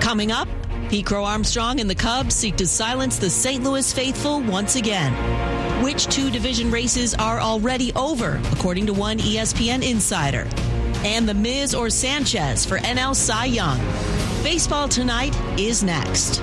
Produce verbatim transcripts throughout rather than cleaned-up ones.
Coming up, Pete Crow Armstrong and the Cubs seek to silence the Saint Louis faithful once again. Which two division races are already over, according to one E S P N insider? And the Miz or Sanchez for N L Cy Young. Baseball Tonight is next.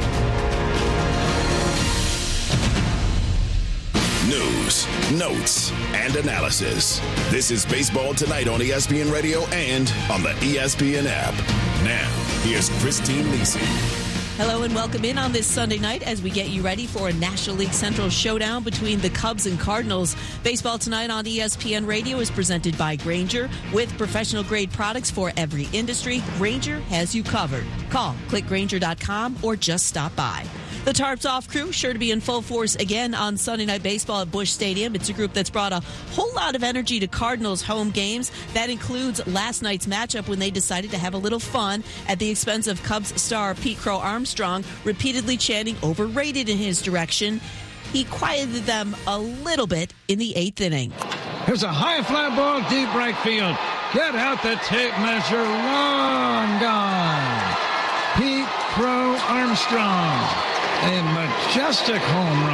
News, notes, and analysis. This is Baseball Tonight on E S P N Radio and on the E S P N app. Now, here's Christine Lisi. Hello and welcome in on this Sunday night as we get you ready for a National League Central showdown between the Cubs and Cardinals. Baseball Tonight on E S P N Radio is presented by Grainger. With professional-grade products for every industry, Grainger has you covered. Call, click Grainger dot com, or just stop by. The Tarps Off crew sure to be in full force again on Sunday Night Baseball at Busch Stadium. It's a group that's brought a whole lot of energy to Cardinals home games. That includes last night's matchup when they decided to have a little fun at the expense of Cubs star Pete Crow Armstrong, repeatedly chanting overrated in his direction. He quieted them a little bit in the eighth inning. Here's a high fly ball, deep right field. Get out the tape measure, long gone. Pete Crow Armstrong. A majestic home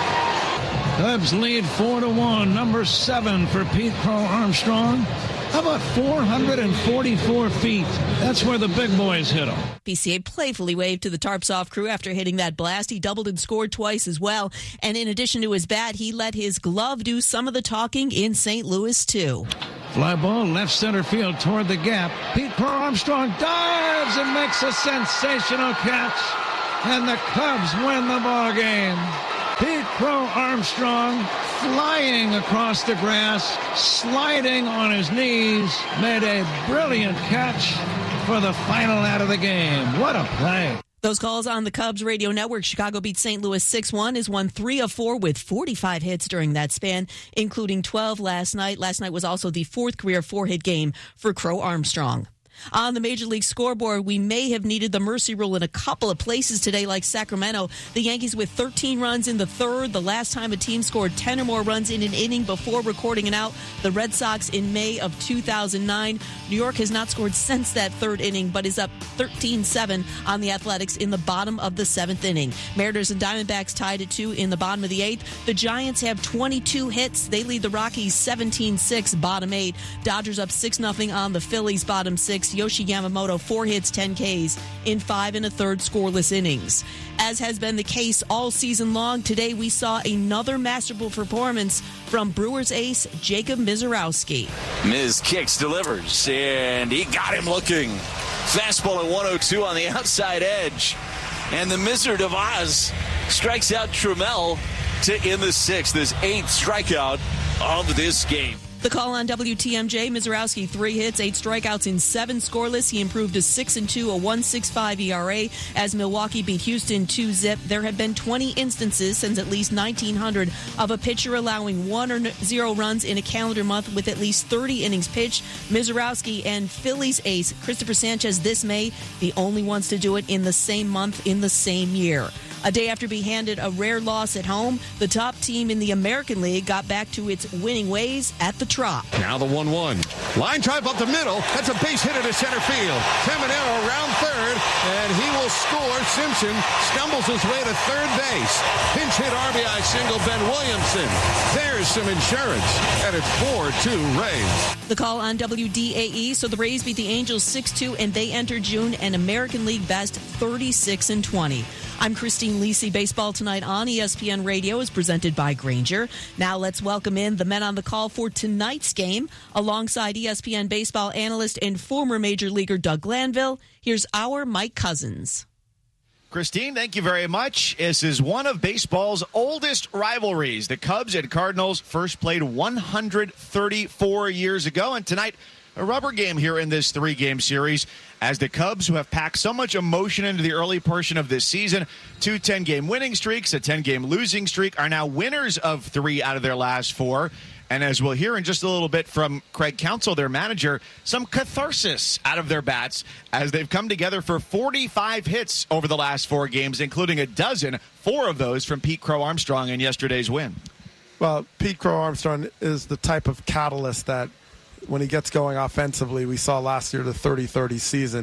run. Cubs lead four to one. Number seven for Pete Crow Armstrong. How about four hundred forty-four feet? That's where the big boys hit him. P C A playfully waved to the Tarps Off crew after hitting that blast. He doubled and scored twice as well. And in addition to his bat, he let his glove do some of the talking in Saint Louis, too. Fly ball left center field toward the gap. Pete Crow Armstrong dives and makes a sensational catch. And the Cubs win the ball game. Pete Crow Armstrong flying across the grass, sliding on his knees, made a brilliant catch for the final out of the game. What a play. Those calls on the Cubs radio network. Chicago beat Saint Louis six one, is won three of four with forty-five hits during that span, including twelve last night. Last night was also the fourth career four-hit game for Crow Armstrong. On the Major League scoreboard, we may have needed the mercy rule in a couple of places today, like Sacramento. The Yankees with thirteen runs in the third, the last time a team scored ten or more runs in an inning before recording an out. The Red Sox in May of two thousand nine. New York has not scored since that third inning, but is up thirteen seven on the Athletics in the bottom of the seventh inning. Mariners and Diamondbacks tied at two in the bottom of the eighth. The Giants have twenty-two hits. They lead the Rockies seventeen six, bottom eight. Dodgers up six nothing on the Phillies, bottom six. Yoshi Yamamoto, four hits, ten Ks in five and a third scoreless innings. As has been the case all season long, today we saw another masterful performance from Brewers ace Jacob Misiorowski. Miz kicks, delivers, and he got him looking. Fastball at one oh two on the outside edge. And the Mister DeVos strikes out Trammell to end the sixth, his eighth strikeout of this game. The call on W T M J, Misiorowski, three hits, eight strikeouts in seven scoreless. He improved to six and two, a one point six five E R A as Milwaukee beat Houston two zip. There have been twenty instances since at least nineteen hundred of a pitcher allowing one or zero runs in a calendar month with at least thirty innings pitched. Misiorowski and Phillies ace Christopher Sanchez this May, the only ones to do it in the same month in the same year. A day after being handed a rare loss at home, the top team in the American League got back to its winning ways at the Trop. Now the one one. Line drive up the middle. That's a base hit into center field. Caminero around third, and he will score. Simpson stumbles his way to third base. Pinch hit R B I single, Ben Williamson. There's some insurance, and it's four two Rays. The call on W D A E. So the Rays beat the Angels six two, and they enter June an American League best thirty-six and twenty. I'm Christine Lisi. Baseball Tonight on E S P N Radio is presented by Grainger. Now let's welcome in the men on the call for tonight's game. Alongside E S P N baseball analyst and former Major Leaguer Doug Glanville, here's our Mike Cousins. Christine, thank you very much. This is one of baseball's oldest rivalries. The Cubs and Cardinals first played one hundred thirty-four years ago, and tonight a rubber game here in this three-game series as the Cubs, who have packed so much emotion into the early portion of this season, two ten-game winning streaks, a ten-game losing streak, are now winners of three out of their last four. And as we'll hear in just a little bit from Craig Counsell, their manager, some catharsis out of their bats as they've come together for forty-five hits over the last four games, including a dozen, four of those from Pete Crow Armstrong in yesterday's win. Well, Pete Crow Armstrong is the type of catalyst that when he gets going offensively, we saw last year the thirty thirty season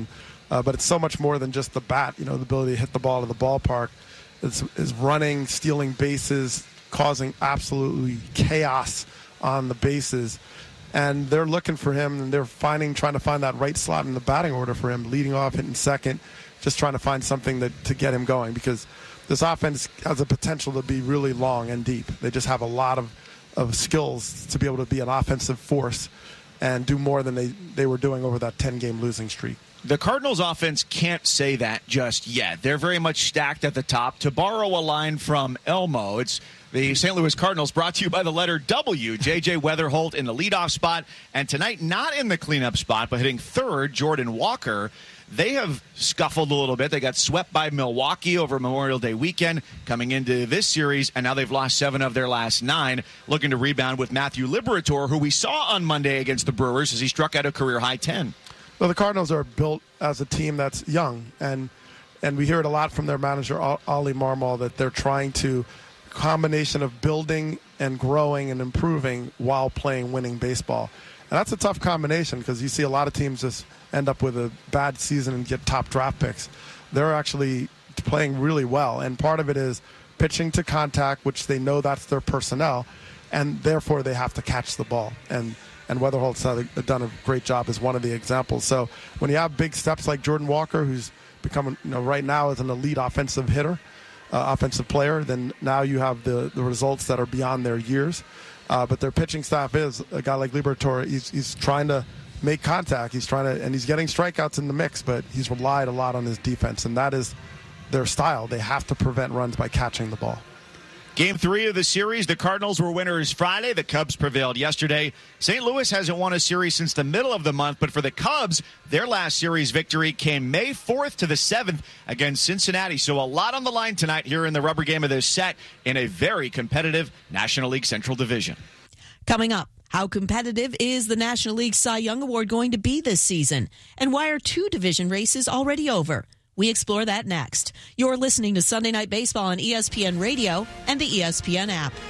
Uh, but it's so much more than just the bat, you know, the ability to hit the ball to the ballpark. It's, is running, stealing bases, causing absolutely chaos on the bases. And they're looking for him, and they're finding, trying to find that right slot in the batting order for him, leading off, hitting second, just trying to find something that, to get him going, because this offense has the potential to be really long and deep. They just have a lot of, of skills to be able to be an offensive force and do more than they, they were doing over that ten-game losing streak. The Cardinals offense can't say that just yet. They're very much stacked at the top. To borrow a line from Elmo, it's the Saint Louis Cardinals, brought to you by the letter W. J J Weatherholt in the leadoff spot, and tonight not in the cleanup spot, but hitting third, Jordan Walker. They have scuffled a little bit. They got swept by Milwaukee over Memorial Day weekend coming into this series, and now they've lost seven of their last nine, looking to rebound with Matthew Liberatore, who we saw on Monday against the Brewers as he struck out a career-high ten. Well, the Cardinals are built as a team that's young, and and we hear it a lot from their manager, Ollie Marmol, that they're trying to combination of building and growing and improving while playing winning baseball. And that's a tough combination because you see a lot of teams just end up with a bad season and get top draft picks. They're actually playing really well, and part of it is pitching to contact, which they know that's their personnel, and therefore they have to catch the ball. And And Weatherholt's done a great job as one of the examples. So when you have big steps like Jordan Walker, who's becoming, you know, right now is an elite offensive hitter, uh, offensive player, then now you have the, the results that are beyond their years. Uh, but their pitching staff is a guy like Liberatore. He's, he's trying to make contact. He's trying to, and he's getting strikeouts in the mix, but he's relied a lot on his defense, and that is their style. They have to prevent runs by catching the ball. Game three of the series, the Cardinals were winners Friday. The Cubs prevailed yesterday. Saint Louis hasn't won a series since the middle of the month, but for the Cubs, their last series victory came May fourth to the seventh against Cincinnati. So a lot on the line tonight here in the rubber game of this set in a very competitive National League Central Division. Coming up, how competitive is the National League Cy Young Award going to be this season? And why are two division races already over? We explore that next. You're listening to Sunday Night Baseball on E S P N Radio and the E S P N app.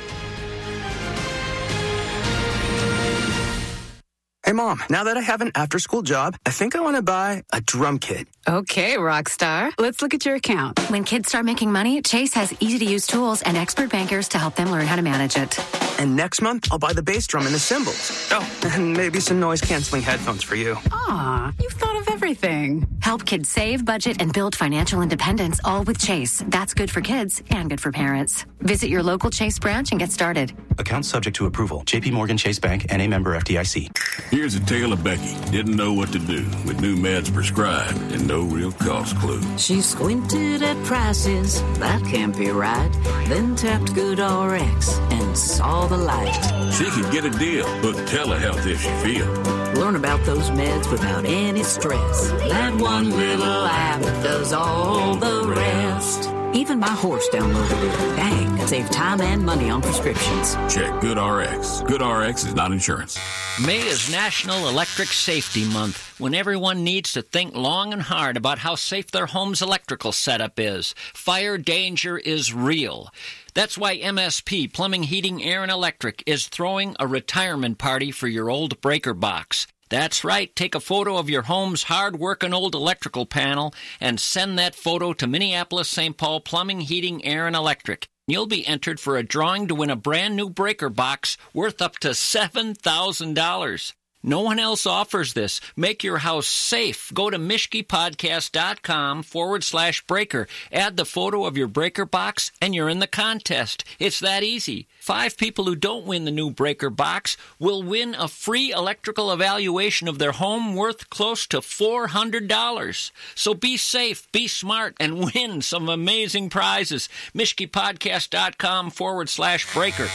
Hey, Mom, now that I have an after-school job, I think I want to buy a drum kit. Okay, Rockstar. Let's look at your account. When kids start making money, Chase has easy-to-use tools and expert bankers to help them learn how to manage it. And next month, I'll buy the bass drum and the cymbals. Oh, and maybe some noise-canceling headphones for you. Aw, you've thought of everything. Help kids save, budget, and build financial independence, all with Chase. That's good for kids and good for parents. Visit your local Chase branch and get started. Account subject to approval. J P Morgan Chase Bank, N A member F D I C. Here's a tale of Becky. Didn't know what to do with new meds prescribed and no real cost clue. She squinted at prices, that can't be right. Then tapped GoodRx and saw the light. She could get a deal, book telehealth if she feels. Learn about those meds without any stress. That one little app does all the rest. Even my horse downloaded it. Dang, save time and money on prescriptions. Check GoodRx. GoodRx is not insurance. May is National Electric Safety Month, when everyone needs to think long and hard about how safe their home's electrical setup is. Fire danger is real. That's why M S P, Plumbing, Heating, Air, and Electric, is throwing a retirement party for your old breaker box. That's right, take a photo of your home's hard-working old electrical panel and send that photo to Minneapolis-Saint Paul Plumbing, Heating, Air, and Electric. You'll be entered for a drawing to win a brand-new breaker box worth up to seven thousand dollars. No one else offers this. Make your house safe. Go to mishkipodcast.com forward slash breaker. Add the photo of your breaker box, and you're in the contest. It's that easy. Five people who don't win the new breaker box will win a free electrical evaluation of their home worth close to four hundred dollars. So be safe, be smart, and win some amazing prizes. mishkipodcast.com forward slash breaker.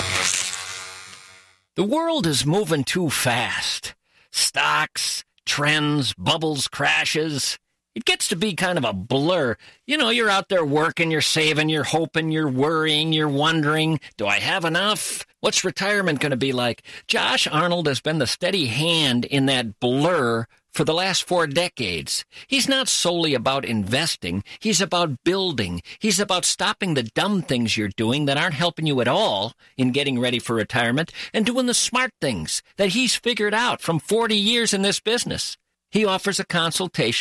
The world is moving too fast. Stocks, trends, bubbles, crashes. It gets to be kind of a blur. You know, you're out there working, you're saving, you're hoping, you're worrying, you're wondering, do I have enough? What's retirement going to be like? Josh Arnold has been the steady hand in that blur for the last four decades. He's not solely about investing. He's about building. He's about stopping the dumb things you're doing that aren't helping you at all in getting ready for retirement and doing the smart things that he's figured out from forty years in this business. He offers a consultation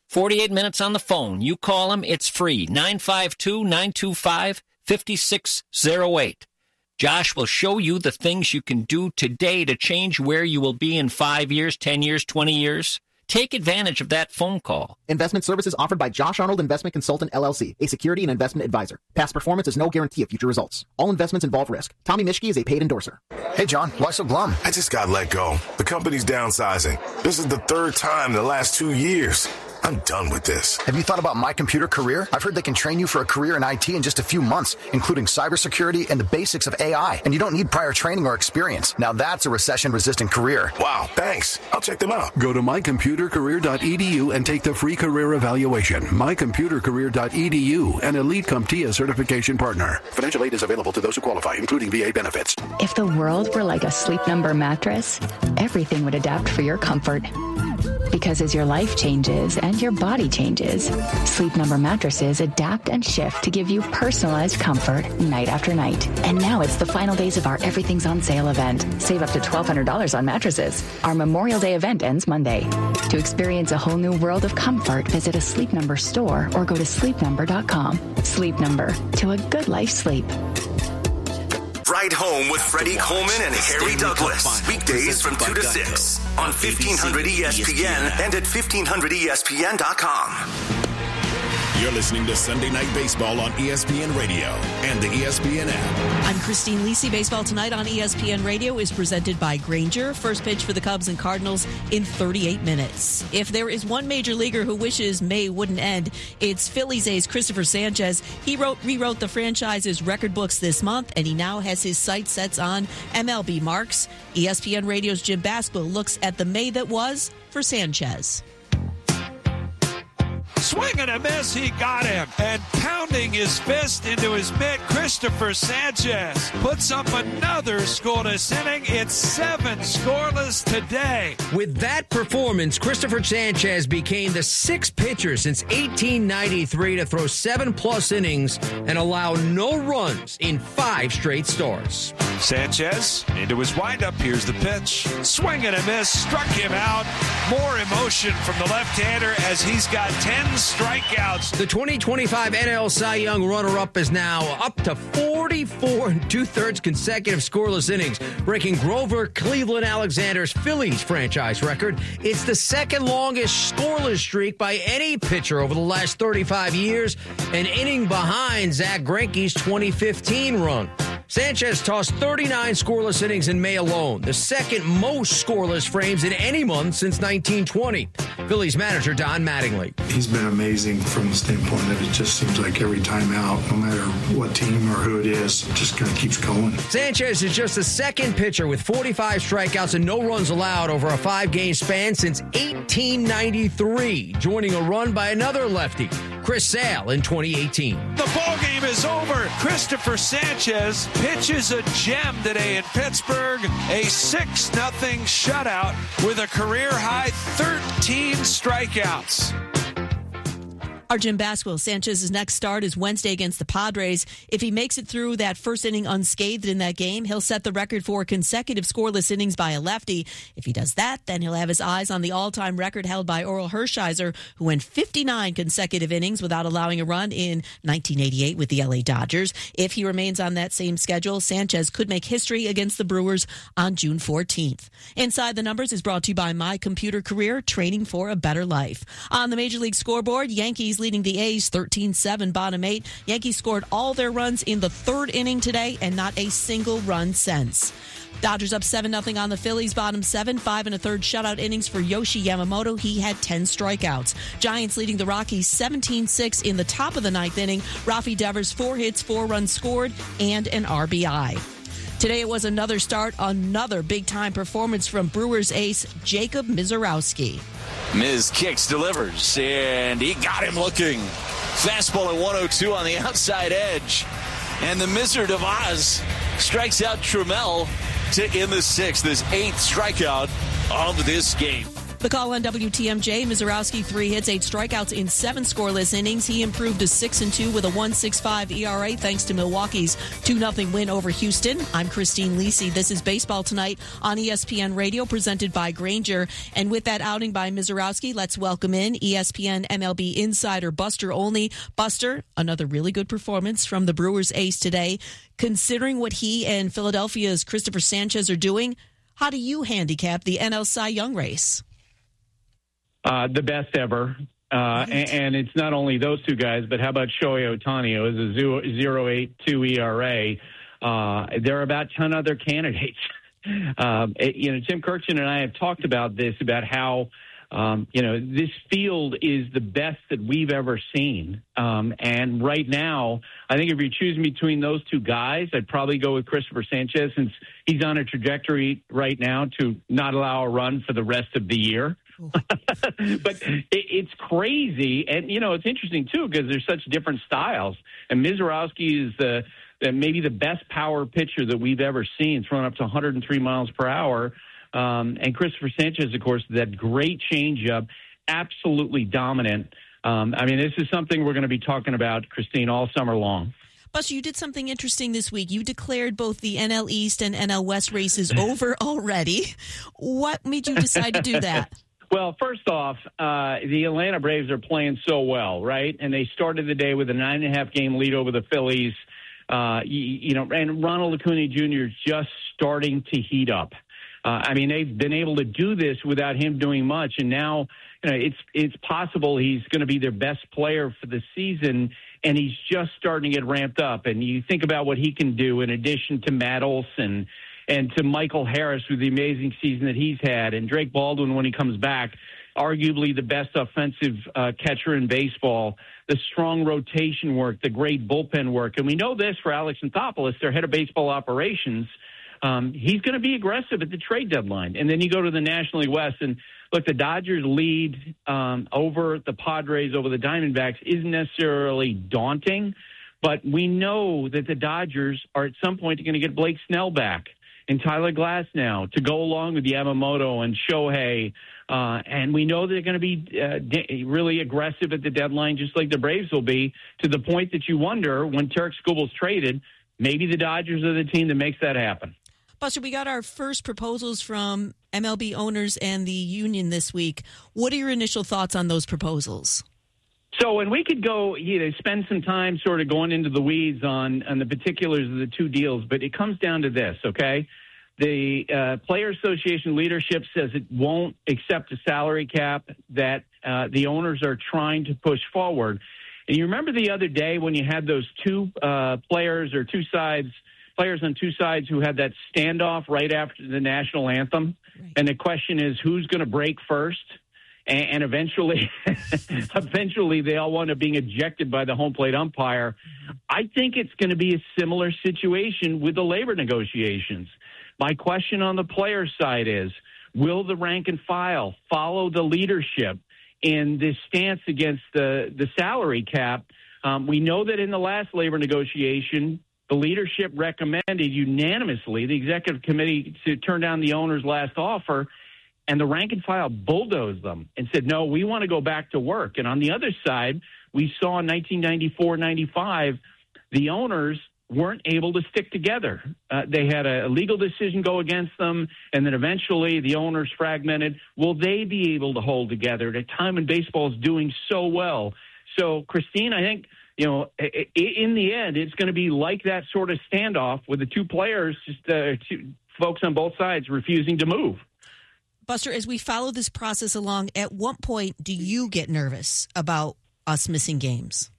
forty-eight minutes on the phone. You call him, it's free. nine five two, nine two five, five six zero eight. Josh will show you the things you can do today to change where you will be in five years, ten years, twenty years. Take advantage of that phone call. Investment services offered by Josh Arnold Investment Consultant, L L C, a security and investment advisor. Past performance is no guarantee of future results. All investments involve risk. Tommy Mischke is a paid endorser. Hey, John, why so glum? I just got let go. The company's downsizing. This is the third time in the last two years. I'm done with this. Have you thought about My Computer Career? I've heard they can train you for a career in I T in just a few months, including cybersecurity and the basics of A I. And you don't need prior training or experience. Now that's a recession-resistant career. Wow, thanks. I'll check them out. Go to my computer career dot e d u and take the free career evaluation. my computer career dot e d u, an Elite CompTIA certification partner. Financial aid is available to those who qualify, including V A benefits. If the world were like a Sleep Number mattress, everything would adapt for your comfort. Because as your life changes and your body changes, Sleep Number mattresses adapt and shift to give you personalized comfort night after night. And now it's the final days of our Everything's on Sale event. Save up to twelve hundred dollars on mattresses. Our Memorial Day event ends Monday. To experience a whole new world of comfort, visit a Sleep Number store or go to sleep number dot com. Sleep Number, to a good life sleep. Ride Home with Freddie Coleman and Harry Douglas. Weekdays from two to six on fifteen hundred E S P N and at fifteen hundred E S P N dot com. You're listening to Sunday Night Baseball on E S P N Radio and the E S P N app. I'm Christine Lisi. Baseball Tonight on E S P N Radio is presented by Grainger. First pitch for the Cubs and Cardinals in thirty-eight minutes. If there is one major leaguer who wishes May wouldn't end, it's Phillies ace Christopher Sanchez. He wrote, rewrote the franchise's record books this month, and he now has his sights set on M L B marks. E S P N Radio's Jim Basketball looks at the May that was for Sanchez. Swing and a miss, he got him. And pounding his fist into his mitt, Christopher Sanchez puts up another scoreless inning. It's seven scoreless today. With that performance, Christopher Sanchez became the sixth pitcher since eighteen ninety-three to throw seven-plus innings and allow no runs in five straight starts. Sanchez into his windup. Here's the pitch. Swing and a miss, struck him out. More emotion from the left-hander as he's got ten strikeouts. The twenty twenty-five N L Cy Young runner-up is now up to forty-four and two-thirds consecutive scoreless innings, breaking Grover Cleveland Alexander's Phillies franchise record. It's the second longest scoreless streak by any pitcher over the last thirty-five years, an inning behind Zach Greinke's twenty fifteen run. Sanchez tossed thirty-nine scoreless innings in May alone, the second most scoreless frames in any month since nineteen twenty. Phillies manager Don Mattingly. He's been amazing from the standpoint that it just seems like every time out, no matter what team or who it is, it just kind of keeps going. Sanchez is just the second pitcher with forty-five strikeouts and no runs allowed over a five-game span since eighteen ninety-three, joining a run by another lefty, Chris Sale, in twenty eighteen. The ballgame is over. Christopher Sanchez pitches a gem today in Pittsburgh, a six nothing shutout with a career-high thirteen strikeouts. Our Jim Basketball. Sanchez's next start is Wednesday against the Padres. If he makes it through that first inning unscathed in that game, he'll set the record for consecutive scoreless innings by a lefty. If he does that, then he'll have his eyes on the all-time record held by Oral Hershiser, who went fifty-nine consecutive innings without allowing a run in nineteen eighty-eight with the L A Dodgers. If he remains on that same schedule, Sanchez could make history against the Brewers on June fourteenth. Inside the Numbers is brought to you by My Computer Career, training for a better life. On the Major League scoreboard, Yankees leading the A's thirteen seven, bottom eight. Yankees scored all their runs in the third inning today and not a single run since. Dodgers up seven nothing on the Phillies, bottom seven. Five and a third shutout innings for Yoshi Yamamoto. He had ten strikeouts. Giants leading the Rockies seventeen six in the top of the ninth inning. Rafi Devers, four hits, four runs scored, and an R B I. Today it was another start, another big-time performance from Brewers ace Jacob Misiorowski. Miz kicks, delivers, and he got him looking. Fastball at one oh two on the outside edge. And the Wizard of Oz strikes out Trammell to end the sixth, his eighth strikeout of this game. The call on W T M J, Mizorowski, three hits, eight strikeouts in seven scoreless innings. He improved to six and two with a one point six five E R A thanks to Milwaukee's two nothing win over Houston. I'm Christine Lisi. This is Baseball Tonight on E S P N Radio, presented by Grainger. And with that outing by Mizorowski, let's welcome in E S P N M L B insider Buster Olney. Buster, another really good performance from the Brewers ace today. Considering what he and Philadelphia's Christopher Sanchez are doing, how do you handicap the N L Cy Young race? Uh, the best ever. Uh, right. and, and it's not only those two guys, but how about Shohei Ohtani? It was a zero point eight two E R A. Uh, there are about ten other candidates. um, it, you know, Tim Kirkson and I have talked about this, about how, um, you know, this field is the best that we've ever seen. Um, and right now, I think if you're choosing between those two guys, I'd probably go with Christopher Sanchez, since he's on a trajectory right now to not allow a run for the rest of the year. But it, it's crazy. And, you know, it's interesting, too, because there's such different styles. And Mizorowski is the, the maybe the best power pitcher that we've ever seen, throwing up to one hundred three miles per hour. Um, and Christopher Sanchez, of course, that great changeup, absolutely dominant. Um, I mean, this is something we're going to be talking about, Christine, all summer long. Buster, you did something interesting this week. You declared both the N L East and N L West races over already. What made you decide to do that? Well, first off, uh, the Atlanta Braves are playing so well, right? And they started the day with a nine and a half game lead over the Phillies. Uh, you, you know, and Ronald Acuna Junior is just starting to heat up. Uh, I mean, they've been able to do this without him doing much, and now, you know, it's it's possible he's going to be their best player for the season, and he's just starting to get ramped up. And you think about what he can do in addition to Matt Olson and to Michael Harris with the amazing season that he's had, and Drake Baldwin when he comes back, arguably the best offensive uh, catcher in baseball, the strong rotation work, the great bullpen work. And we know this for Alex Anthopoulos, their head of baseball operations. Um, he's going to be aggressive at the trade deadline. And then you go to the National League West, and look, the Dodgers lead um, over the Padres, over the Diamondbacks, isn't necessarily daunting, but we know that the Dodgers are at some point going to get Blake Snell back and Tyler Glasnow to go along with Yamamoto and Shohei. Uh, and we know they're going to be uh, de- really aggressive at the deadline, just like the Braves will be, to the point that you wonder, when Tarik Skubal's traded, maybe the Dodgers are the team that makes that happen. Buster, we got our first proposals from M L B owners and the union this week. What are your initial thoughts on those proposals? So, and we could go, you know, spend some time sort of going into the weeds on, on the particulars of the two deals, but it comes down to this, okay? The uh, Player Association leadership says it won't accept a salary cap that uh, the owners are trying to push forward. And you remember the other day when you had those two uh, players or two sides, players on two sides who had that standoff right after the national anthem? Right. And the question is, who's going to break first? And, and eventually, eventually they all wound up being ejected by the home plate umpire. I think it's going to be a similar situation with the labor negotiations. My question on the player side is, will the rank and file follow the leadership in this stance against the, the salary cap? Um, we know that in the last labor negotiation, the leadership recommended unanimously, the executive committee, to turn down the owner's last offer, and the rank and file bulldozed them and said, no, we want to go back to work. And on the other side, we saw in nineteen ninety-four ninety-five, the owners weren't able to stick together. Uh, they had a legal decision go against them, and then eventually the owners fragmented. Will they be able to hold together at a time when baseball is doing so well? So, Christine, I think, you know, in the end, it's going to be like that sort of standoff with the two players, just uh, two folks on both sides refusing to move. Buster, as we follow this process along, at what point do you get nervous about us missing games?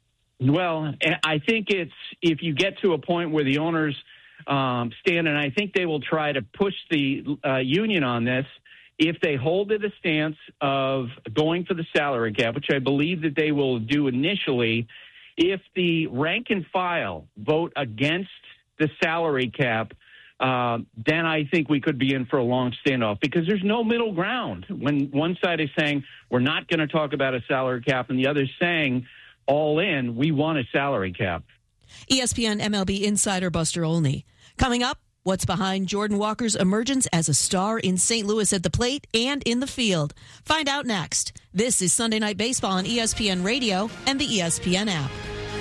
Well, I think it's if you get to a point where the owners um, stand, and I think they will try to push the uh, union on this, if they hold to the stance of going for the salary cap, which I believe that they will do initially, if the rank and file vote against the salary cap, uh, then I think we could be in for a long standoff, because there's no middle ground. When one side is saying we're not going to talk about a salary cap and the other is saying all in, we want a salary cap. E S P N M L B insider Buster Olney. Coming up, What's behind Jordan Walker's emergence as a star in Saint Louis at the plate and in the field? Find out next. This is Sunday Night Baseball on E S P N Radio and the E S P N app.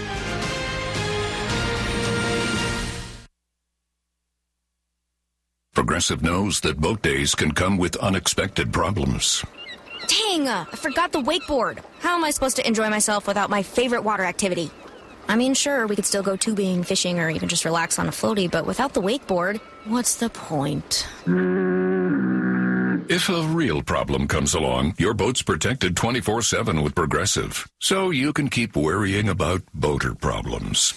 Progressive knows that boat days can come with unexpected problems. Dang, uh, I forgot the wakeboard. How am I supposed to enjoy myself without my favorite water activity? I mean, sure, we could still go tubing, fishing, or even just relax on a floaty, but without the wakeboard, what's the point? If a real problem comes along, your boat's protected twenty-four seven with Progressive, so you can keep worrying about boater problems.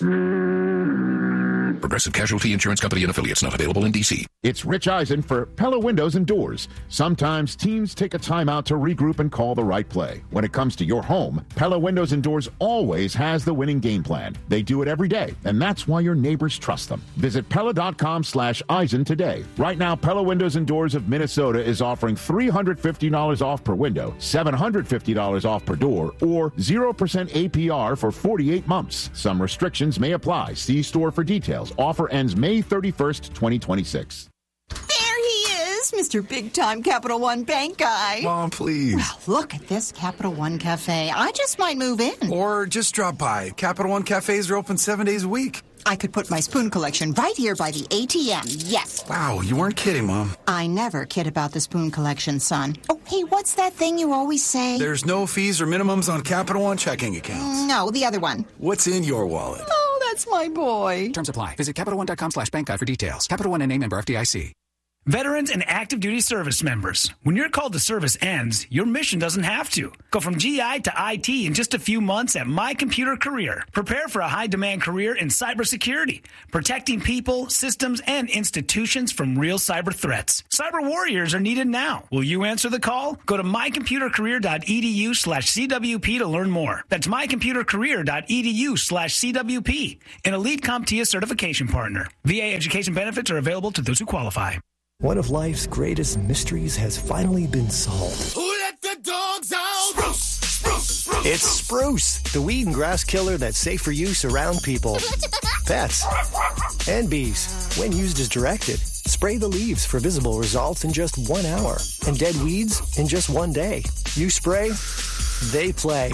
Progressive Casualty Insurance Company and Affiliates, not available in D C. It's Rich Eisen for Pella Windows and Doors. Sometimes teams take a timeout to regroup and call the right play. When it comes to your home, Pella Windows and Doors always has the winning game plan. They do it every day, and that's why your neighbors trust them. Visit Pella.com slash Eisen today. Right now, Pella Windows and Doors of Minnesota is offering three hundred fifty dollars off per window, seven hundred fifty dollars off per door, or zero percent A P R for forty-eight months. Some restrictions may apply. See store for details. Offer ends May thirty-first, twenty twenty-six. There he is, Mister Big Time Capital One Bank guy. Mom, please. Well, look at this Capital One Cafe. I just might move in. Or just drop by. Capital One cafes are open seven days a week. I could put my spoon collection right here by the A T M. Yes. Wow, you weren't kidding, Mom. I never kid about the spoon collection, son. Oh, hey, what's that thing you always say? There's no fees or minimums on Capital One checking accounts. No, the other one. What's in your wallet? Oh, that's my boy. Terms apply. Visit CapitalOne.com slash bank guide for details. Capital One N A member F D I C. Veterans and active duty service members, when your call to service ends, your mission doesn't have to. Go from G I to I T in just a few months at My Computer Career. Prepare for a high-demand career in cybersecurity, protecting people, systems, and institutions from real cyber threats. Cyber warriors are needed now. Will you answer the call? Go to mycomputercareer.edu slash CWP to learn more. That's mycomputercareer.edu slash CWP, an elite CompTIA certification partner. V A education benefits are available to those who qualify. One of life's greatest mysteries has finally been solved. Who let the dogs out? Spruce, spruce, spruce. It's Spruce, the weed and grass killer that's safe for use around people, pets, and bees. When used as directed, spray the leaves for visible results in just one hour, and dead weeds in just one day. You spray, they play.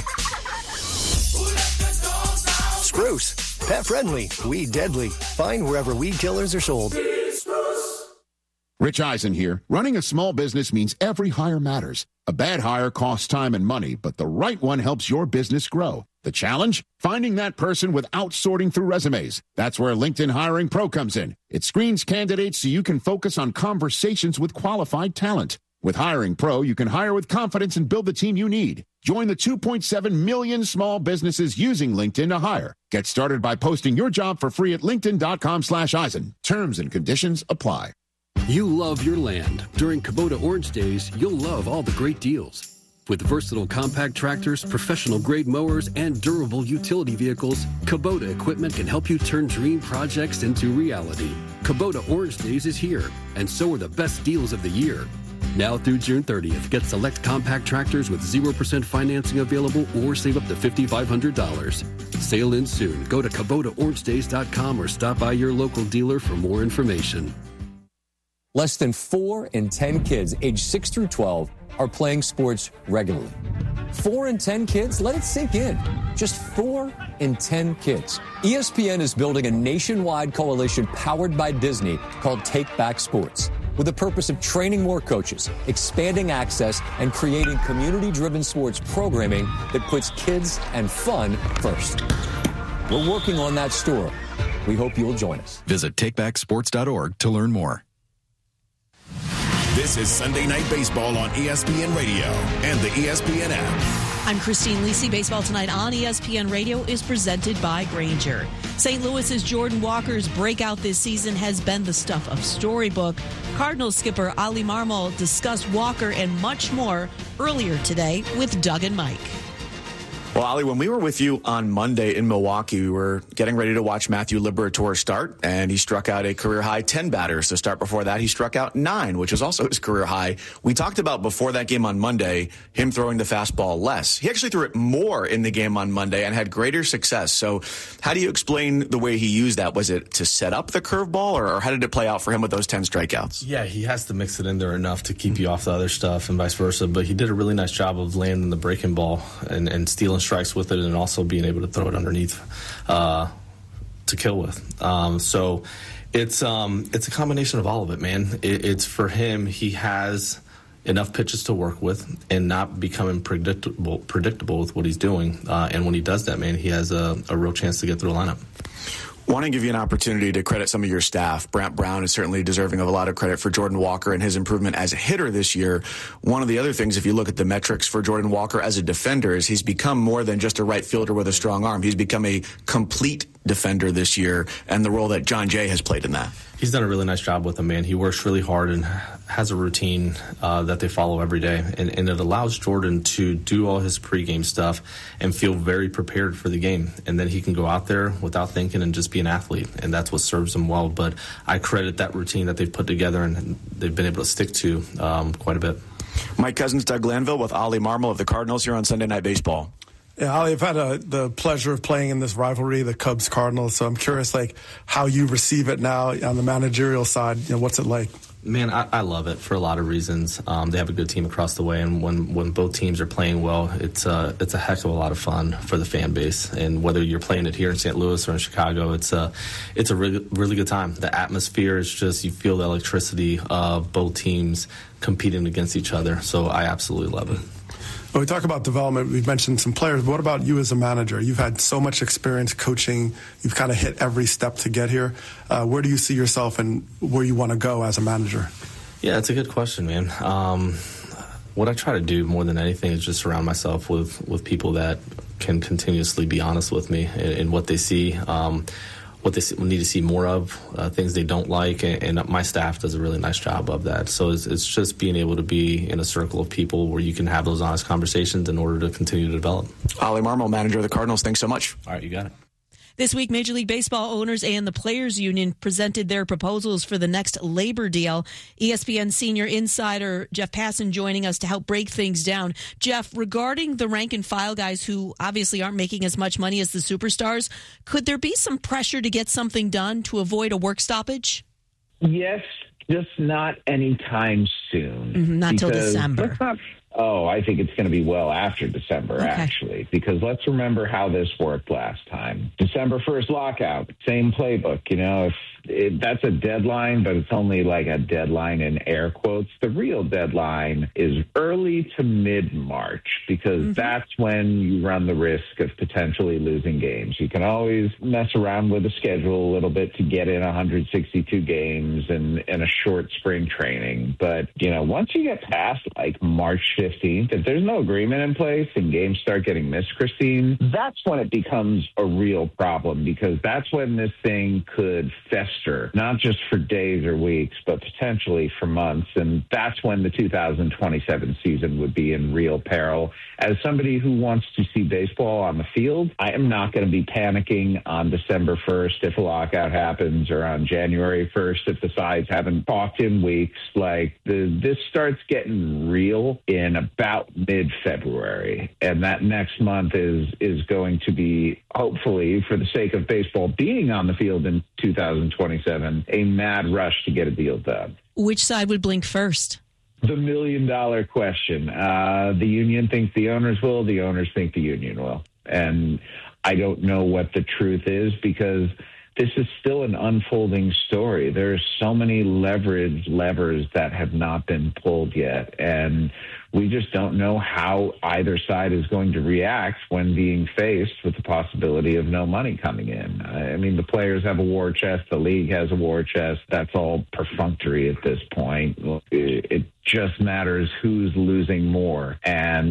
Who let the dogs out? Spruce, pet friendly, weed deadly. Find wherever weed killers are sold. Rich Eisen here. Running a small business means every hire matters. A bad hire costs time and money, but the right one helps your business grow. The challenge? Finding that person without sorting through resumes. That's where LinkedIn Hiring Pro comes in. It screens candidates so you can focus on conversations with qualified talent. With Hiring Pro, you can hire with confidence and build the team you need. Join the two point seven million small businesses using LinkedIn to hire. Get started by posting your job for free at linkedin.com slash Eisen. Terms and conditions apply. You love your land. During Kubota Orange Days, you'll love all the great deals. With versatile compact tractors, professional-grade mowers, and durable utility vehicles, Kubota equipment can help you turn dream projects into reality. Kubota Orange Days is here, and so are the best deals of the year. Now through June thirtieth, get select compact tractors with zero percent financing available or save up to five thousand five hundred dollars. Sale ends soon. Go to Kubota Orange Days dot com or stop by your local dealer for more information. Less than four in ten kids aged six through twelve are playing sports regularly. Four in ten kids? Let it sink in. Just four in ten kids. E S P N is building a nationwide coalition powered by Disney called Take Back Sports, with the purpose of training more coaches, expanding access, and creating community-driven sports programming that puts kids and fun first. We're working on that story. We hope you'll join us. Visit take back sports dot org to learn more. This is Sunday Night Baseball on E S P N Radio and the E S P N app. I'm Christine Lisi. Baseball Tonight on E S P N Radio is presented by Grainger. Saint Louis's Jordan Walker's breakout this season has been the stuff of storybook. Cardinals skipper Ali Marmol discussed Walker and much more earlier today with Doug and Mike. Well, Ali, when we were with you on Monday in Milwaukee, we were getting ready to watch Matthew Liberatore start, and he struck out a career-high ten batters to start. Before that, he struck out nine, which is also his career high. We talked about before that game on Monday, him throwing the fastball less. He actually threw it more in the game on Monday and had greater success. So how do you explain the way he used that? Was it to set up the curveball, or, or how did it play out for him with those ten strikeouts? Yeah, he has to mix it in there enough to keep you off the other stuff and vice versa, but he did a really nice job of landing the breaking ball and, and stealing strikes with it, and also being able to throw it underneath uh, to kill with. Um, so it's um, it's a combination of all of it, man. It, it's for him, he has enough pitches to work with and not becoming predictable predictable with what he's doing. Uh, and when he does that, man, he has a, a real chance to get through a lineup. Want to give you an opportunity to credit some of your staff. Brant Brown is certainly deserving of a lot of credit for Jordan Walker and his improvement as a hitter this year. One of the other things, if you look at the metrics for Jordan Walker as a defender, is he's become more than just a right fielder with a strong arm. He's become a complete defender this year, and the role that John Jay has played in that. He's done a really nice job with him, man. He works really hard and has a routine uh, that they follow every day. And, and it allows Jordan to do all his pregame stuff and feel very prepared for the game. And then he can go out there without thinking and just be an athlete. And that's what serves him well. But I credit that routine that they've put together and they've been able to stick to um, quite a bit. Mike Cousins, Doug Glanville with Ollie Marmol of the Cardinals here on Sunday Night Baseball. Yeah, Ali, I've had a, the pleasure of playing in this rivalry, the Cubs-Cardinals, so I'm curious, like, how you receive it now on the managerial side. You know, what's it like? Man, I, I love it for a lot of reasons. Um, they have a good team across the way, and when, when both teams are playing well, it's a, it's a heck of a lot of fun for the fan base. And whether you're playing it here in Saint Louis or in Chicago, it's a, it's a really, really good time. The atmosphere is just, you feel the electricity of both teams competing against each other. So I absolutely love it. When we talk about development, we've mentioned some players, but what about you as a manager? You've had so much experience coaching. You've kind of hit every step to get here. Uh, where do you see yourself and where you want to go as a manager? Yeah, it's a good question, man. Um, what I try to do more than anything is just surround myself with, with people that can continuously be honest with me in, in what they see, um, what they need to see more of, uh, things they don't like, and, and my staff does a really nice job of that. So it's, it's just being able to be in a circle of people where you can have those honest conversations in order to continue to develop. Ollie Marmol, manager of the Cardinals, thanks so much. All right, you got it. This week, Major League Baseball owners and the Players Union presented their proposals for the next labor deal. E S P N senior insider Jeff Passan joining us to help break things down. Jeff, regarding the rank and file guys who obviously aren't making as much money as the superstars, could there be some pressure to get something done to avoid a work stoppage? Yes, just not anytime soon. Mm-hmm, not till December. Not, oh, I think it's going to be well after December, okay. actually, because let's remember how this worked last time. December first lockout, same playbook. You know, if it, that's a deadline, but it's only like a deadline in air quotes. The real deadline is early to mid-March, because mm-hmm. that's when you run the risk of potentially losing games. You can always mess around with the schedule a little bit to get in one hundred sixty-two games and, and a short spring training. But, you know, once you get past like March fifteenth, if there's no agreement in place and games start getting missed, Christine, that's when it becomes a real problem, because that's when this thing could fester, not just for days or weeks, but potentially for months. And that's when the two thousand twenty-seven season would be in real peril. As somebody who wants to see baseball on the field, I am not going to be panicking on December first if a lockout happens, or on January first if the sides haven't talked in weeks. Like, the, this starts getting real in about mid-February. And that next month is is going to be, hopefully, for the sake of baseball being on the field in two thousand twenty-seven, a mad rush to get a deal done. Which side would blink first? The million-dollar question. Uh, the union thinks the owners will. The owners think the union will. And I don't know what the truth is, because this is still an unfolding story. There are so many leverage levers that have not been pulled yet. And we just don't know how either side is going to react when being faced with the possibility of no money coming in. I mean, the players have a war chest. The league has a war chest. That's all perfunctory at this point. It just matters who's losing more. And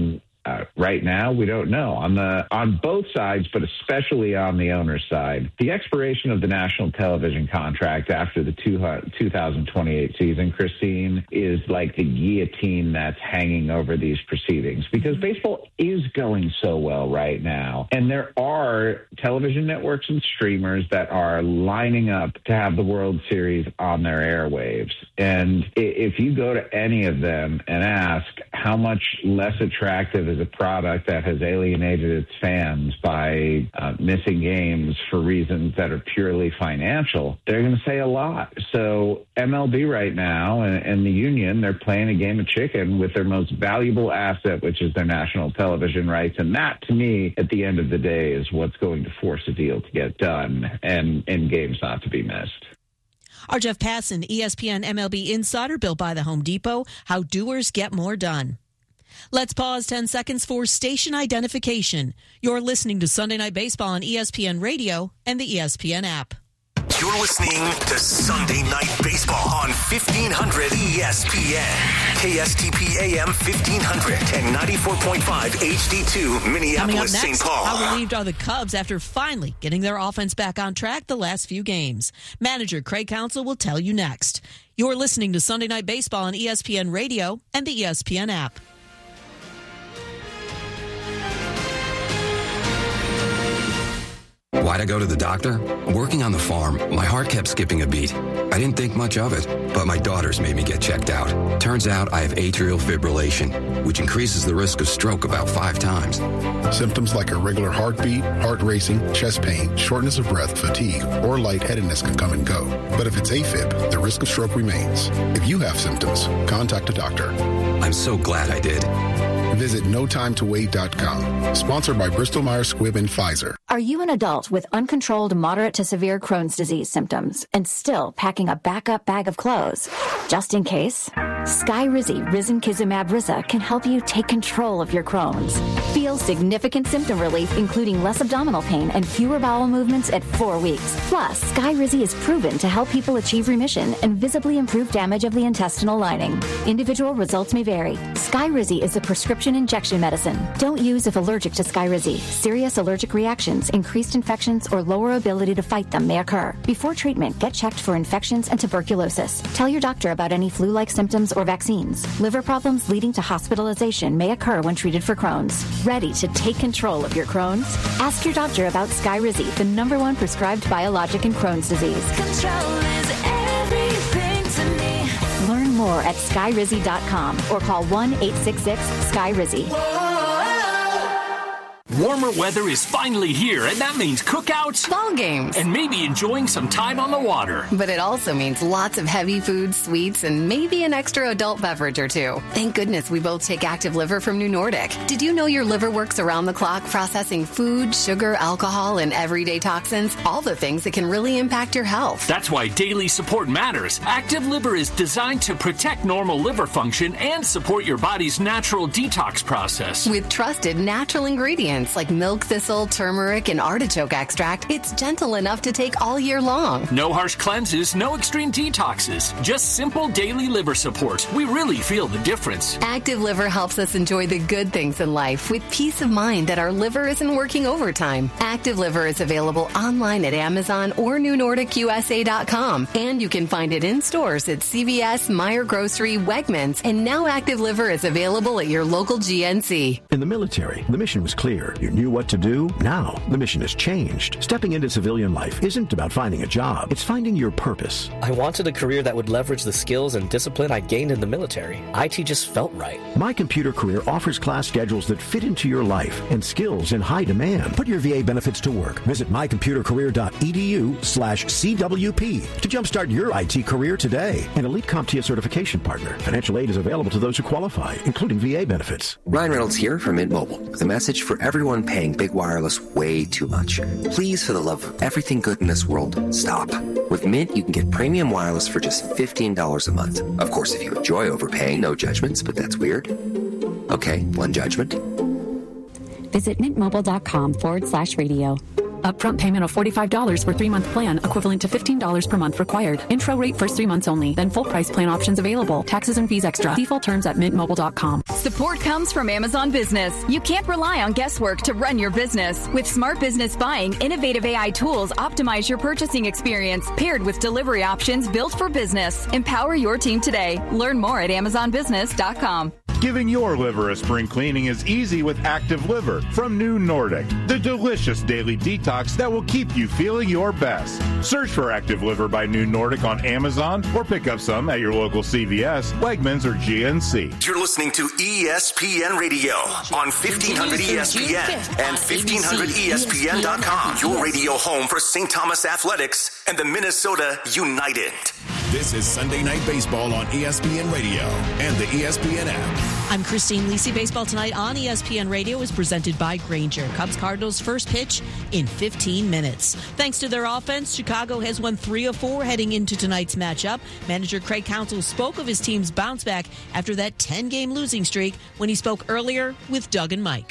Uh, right now, we don't know. On the on both sides, but especially on the owner's side, the expiration of the national television contract after the two, uh, two thousand twenty-eight season, Christine, is like the guillotine that's hanging over these proceedings, because baseball is going so well right now. And there are television networks and streamers that are lining up to have the World Series on their airwaves. And if you go to any of them and ask how much less attractive is a product that has alienated its fans by uh, missing games for reasons that are purely financial, they're going to say a lot. So M L B right now and, and the union, they're playing a game of chicken with their most valuable asset, which is their national television rights. And that, to me, at the end of the day, is what's going to force a deal to get done and, and games not to be missed. Our Jeff Passan, E S P N M L B insider, built by the Home Depot. How doers get more done. Let's pause ten seconds for station identification. You're listening to Sunday Night Baseball on E S P N Radio and the E S P N app. You're listening to Sunday Night Baseball on fifteen hundred E S P N. K S T P A M fifteen hundred and ninety-four point five H D two, Minneapolis, Saint Paul. How relieved are the Cubs after finally getting their offense back on track the last few games? Manager Craig Counsell will tell you next. You're listening to Sunday Night Baseball on E S P N Radio and the E S P N app. Why'd I go to the doctor? Working on the farm, my heart kept skipping a beat. I didn't think much of it, but my daughters made me get checked out. Turns out I have atrial fibrillation, which increases the risk of stroke about five times. Symptoms like irregular heartbeat, heart racing, chest pain, shortness of breath, fatigue, or lightheadedness can come and go. But if it's AFib, the risk of stroke remains. If you have symptoms, contact a doctor. I'm so glad I did. Visit no time to wait dot com. Sponsored by Bristol Myers Squibb and Pfizer. Are you an adult with uncontrolled moderate to severe Crohn's disease symptoms and still packing a backup bag of clothes? Just in case, Skyrizi Risankizumab Riza can help you take control of your Crohn's. Feel significant symptom relief, including less abdominal pain and fewer bowel movements at four weeks. Plus, Skyrizi is proven to help people achieve remission and visibly improve damage of the intestinal lining. Individual results may vary. Skyrizi is a prescription injection medicine. Don't use if allergic to Skyrizi. Serious allergic reactions, increased infections, or lower ability to fight them may occur. Before treatment, get checked for infections and tuberculosis. Tell your doctor about any flu-like symptoms or vaccines. Liver problems leading to hospitalization may occur when treated for Crohn's. Ready to take control of your Crohn's? Ask your doctor about Skyrizi, the number one prescribed biologic in Crohn's disease. Control is everything to me. Learn more at skyrizi dot com or call one eight six six sky rizi. Warmer weather is finally here, and that means cookouts, ball games, and maybe enjoying some time on the water. But it also means lots of heavy foods, sweets, and maybe an extra adult beverage or two. Thank goodness we both take Active Liver from New Nordic. Did you know your liver works around the clock processing food, sugar, alcohol, and everyday toxins? All the things that can really impact your health. That's why daily support matters. Active Liver is designed to protect normal liver function and support your body's natural detox process. With trusted natural ingredients like milk thistle, turmeric, and artichoke extract, it's gentle enough to take all year long. No harsh cleanses, no extreme detoxes, just simple daily liver support. We really feel the difference. Active Liver helps us enjoy the good things in life with peace of mind that our liver isn't working overtime. Active Liver is available online at Amazon or new nordic u s a dot com, and you can find it in stores at C V S, Meijer Grocery, Wegmans, and now Active Liver is available at your local G N C. In the military, the mission was clear. You knew what to do. Now, the mission has changed. Stepping into civilian life isn't about finding a job. It's finding your purpose. I wanted a career that would leverage the skills and discipline I gained in the military. I T just felt right. My Computer Career offers class schedules that fit into your life and skills in high demand. Put your V A benefits to work. Visit my computer career dot e d u slash C W P to jumpstart your I T career today. An Elite CompTIA certification partner. Financial aid is available to those who qualify, including V A benefits. Ryan Reynolds here from Mint Mobile with a message for everyone paying big wireless way too much. Please, for the love of everything good in this world, stop. With Mint, you can get premium wireless for just fifteen dollars a month. Of course, if you enjoy overpaying, no judgments, but that's weird. Okay, one judgment. Visit mintmobile dot com forward slash radio. Upfront payment of forty-five dollars for three-month plan, equivalent to fifteen dollars per month required. Intro rate first three months only, then full price plan options available. Taxes and fees extra. See full terms at mint mobile dot com. Support comes from Amazon Business. You can't rely on guesswork to run your business. With Smart Business Buying, innovative A I tools optimize your purchasing experience, paired with delivery options built for business. Empower your team today. Learn more at amazon business dot com. Giving your liver a spring cleaning is easy with Active Liver from New Nordic, the delicious daily detox that will keep you feeling your best. Search for Active Liver by New Nordic on Amazon or pick up some at your local C V S, Wegmans, or G N C. You're listening to E S P N Radio on fifteen hundred E S P N and fifteen hundred E S P N dot com. Your radio home for Saint Thomas Athletics and the Minnesota United. This is Sunday Night Baseball on E S P N Radio and the E S P N app. I'm Christine Lisi. Baseball Tonight on E S P N Radio is presented by Grainger. Cubs Cardinals first pitch in fifteen minutes. Thanks to their offense, Chicago has won three of four heading into tonight's matchup. Manager Craig Counsell spoke of his team's bounce back after that ten-game losing streak when he spoke earlier with Doug and Mike.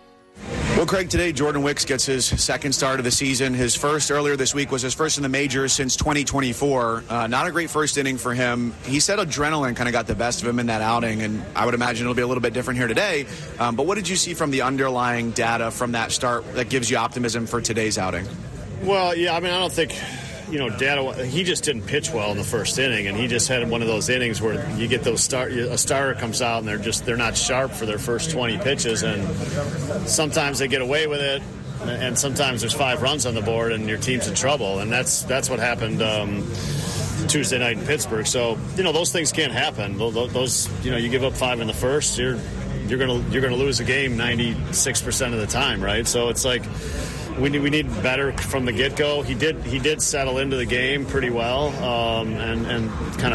Well, Craig, today Jordan Wicks gets his second start of the season. His first earlier this week was his first in the majors since twenty twenty-four. Uh, not a great first inning for him. He said adrenaline kind of got the best of him in that outing, and I would imagine it'll be a little bit different here today. Um, but what did you see from the underlying data from that start that gives you optimism for today's outing? Well, yeah, I mean, I don't think... You know, data. He just didn't pitch well in the first inning, and he just had one of those innings where you get those start. A starter comes out and they're just they're not sharp for their first twenty pitches, and sometimes they get away with it, and sometimes there's five runs on the board and your team's in trouble, and that's that's what happened um, Tuesday night in Pittsburgh. So you know those things can't happen. Those you know you give up five in the first, you're you're gonna you're gonna lose a game ninety-six percent of the time, right? So it's like. We need, we need better from the get-go. He did he did settle into the game pretty well um, and, and kind